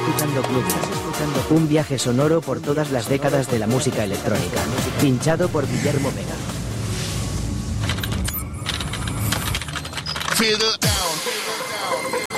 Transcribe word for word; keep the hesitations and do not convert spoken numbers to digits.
escuchando Club, estás escuchando un viaje sonoro por todas las décadas de la música electrónica, pinchado por Guillermo Vega. Feel the down.